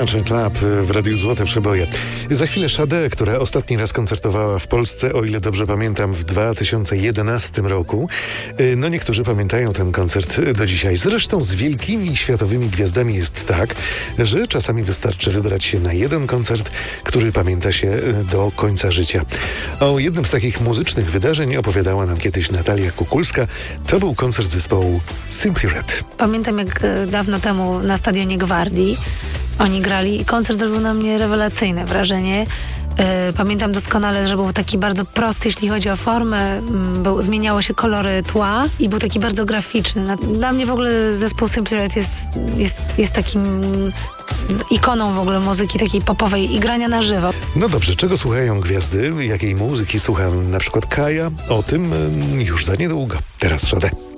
Country Club w Radiu Złote Przeboje. Za chwilę Sade, która ostatni raz koncertowała w Polsce, o ile dobrze pamiętam, w 2011 roku. No niektórzy pamiętają ten koncert do dzisiaj. Zresztą z wielkimi światowymi gwiazdami jest tak, że czasami wystarczy wybrać się na jeden koncert, który pamięta się do końca życia. O jednym z takich muzycznych wydarzeń opowiadała nam kiedyś Natalia Kukulska. To był koncert zespołu Simply Red. Pamiętam, jak dawno temu na stadionie Gwardii oni grali i koncert zrobił na mnie rewelacyjne wrażenie. Pamiętam doskonale, że był taki bardzo prosty, jeśli chodzi o formę. Zmieniało się kolory tła i był taki bardzo graficzny. Dla mnie w ogóle zespół Simply Red jest takim ikoną w ogóle muzyki takiej popowej i grania na żywo. No dobrze, czego słuchają gwiazdy? Jakiej muzyki słucha na przykład Kaja? O tym już za niedługo. Teraz Sade.